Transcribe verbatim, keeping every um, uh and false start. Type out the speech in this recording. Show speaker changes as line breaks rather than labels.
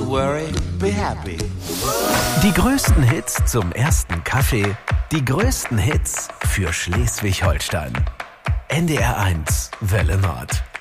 to worry, be happy.
Die größten Hits zum ersten Kaffee, die größten Hits für Schleswig-Holstein. N D R eins Welle Nord.